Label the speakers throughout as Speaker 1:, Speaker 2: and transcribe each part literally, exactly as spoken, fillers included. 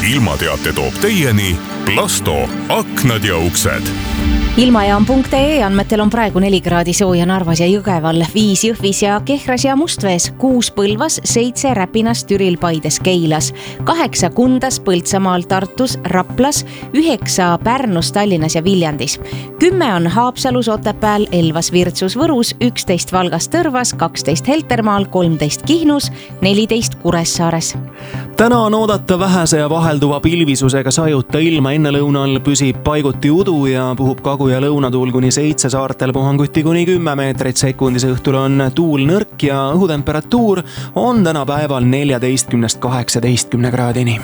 Speaker 1: ilmateate toob teieni Plasto aknad ja uksed.
Speaker 2: Ilmajaam punkt ee andmetel on praegu neli kraadi sooja Narvas ja Jõgeval, viis Jõhvis ja Kehras ja Mustvees, kuus Põlvas, seitse Räpinas, Türil, Paides, Keilas, kaheksa Kundas, Põltsamaal, Tartus, Raplas, üheksa Pärnus, Tallinnas ja Viljandis, kümme on Haapsalus, Otepääl, Elvas, Virtsus, Võrus, üksteist Valgas, Tõrvas, kaksteist Heltermaal, kolmteist Kihnus, neliteist Kuressaares.
Speaker 3: Täna on oodata vähese ja vahelduva pilvisusega sajuta ilma, enne lõunal püsib paiguti udu ja puhub kagu- ja lõunatuul kuni seitse, saartel puhanguti kuni kümme meetrit sekundis. Õhtul on tuul nõrk ja õhutemperatuur on täna päeval neljateistkümnest kaheksateistkümne kraadini.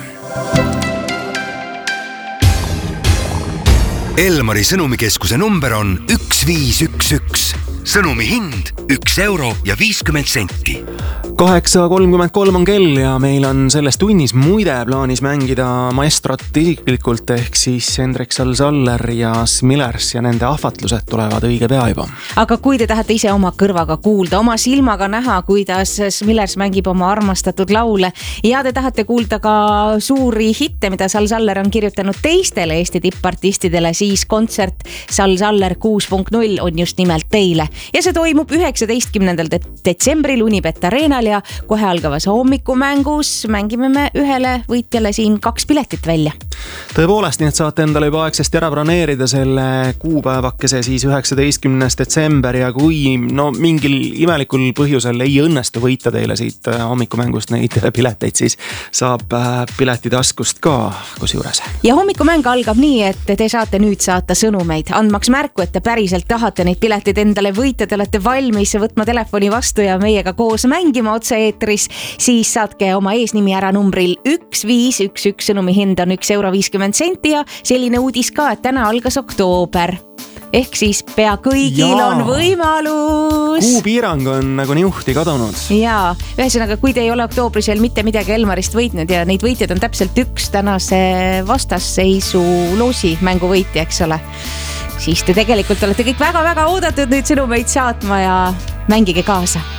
Speaker 4: Elmari sõnumikeskuse number on üks viis üks üks. Sõnumi hind üks euro ja viiskümmend senti.
Speaker 3: kaheksa kolmkümmend kolm on kell ja meil on selles tunnis muide plaanis mängida maestrot isiklikult ehk siis Hendrik Sall-Saller ja Smilers ja nende ahvatlused tulevad õige pea juba.
Speaker 2: Aga kui te tahate ise oma kõrvaga kuulda, oma silmaga näha, kuidas Smilers mängib oma armastatud laule ja te tahate kuulda ka suuri hitte, mida Sall-Saller on kirjutanud teistele Eesti tippartistidele, siis kontsert Sall-Saller kuus punkt null on just nimelt teile. Ja see toimub üheksateistkümnendal detsembril Unibet Arenal ja kohe algavas hommikumängus mängime me ühele võitjale siin kaks piletit välja.
Speaker 3: Tõepoolest, nii et saate endale juba aegsasti ära braneerida selle kuupäevakese siis üheksateistkümnes detsember ja kui no mingil imelikul põhjusel ei õnnestu võita teile siit hommikumängust neid pileteid, siis saab pileti taskust ka kusjuures.
Speaker 2: Ja hommikumäng algab nii, et te saate nüüd saata sõnumeid, andmaks märku, et te päriselt tahate neid piletid endale võita, te olete valmis võtma telefoni vastu ja meiega koos mängima otse-eetris, siis saatke oma eesnimi ära numbril üks viis üks üks, sõnumi hind on üks euro viiskümmend senti ja selline uudis ka, et täna algas oktoober. Ehk siis pea kõigil ja. On võimalus.
Speaker 3: Kuupiirang on nagu niuhti kadunud.
Speaker 2: Jaa, ühesõnaga, kui te ei ole oktoobris veel mitte midagi Elmarist võitnud ja neid võitjad on täpselt üks tänase vastasseisu loosi mängu võitja, eks ole, siis te tegelikult olete kõik väga-väga oodatud nüüd sõnumeid saatma ja mängige kaasa.